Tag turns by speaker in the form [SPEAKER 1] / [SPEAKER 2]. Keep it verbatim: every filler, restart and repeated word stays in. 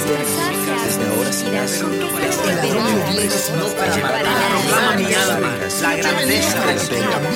[SPEAKER 1] Desde ahora serás
[SPEAKER 2] ¿Con qué se
[SPEAKER 1] el ladrón de bienes no para matar, proclama mi alma la grandeza del Señor.